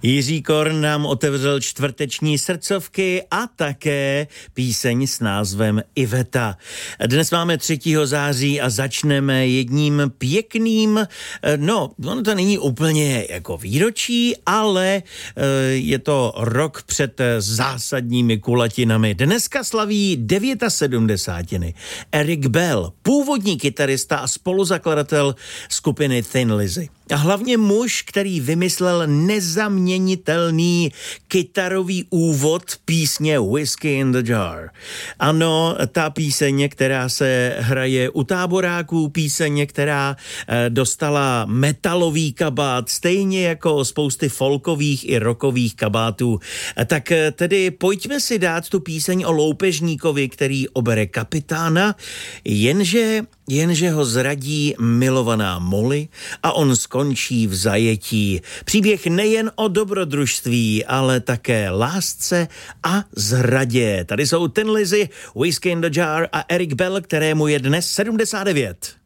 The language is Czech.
Jiří Korn nám otevřel čtvrteční srdcovky a také píseň s názvem Iveta. Dnes máme 3. září a začneme jedním pěkným, ono to není úplně jako výročí, ale je to rok před zásadními kulatinami. Dneska slaví 79. Eric Bell, původní kytarista a spoluzakladatel skupiny Thin Lizzy. A hlavně muž, který vymyslel nezaměnitelný kytarový úvod písně Whiskey in the Jar. Ano, ta píseň, která se hraje u táboráků, píseň, která dostala metalový kabát, stejně jako spousty folkových i rockových kabátů. Tak tedy pojďme si dát tu píseň o loupežníkovi, který obere kapitána, jenže ho zradí milovaná Molly a on skončí v zajetí. Příběh nejen o dobrodružství, ale také lásce a zradě. Tady jsou Thin Lizzy, Whiskey in the Jar a Eric Bell, kterému je dnes 79.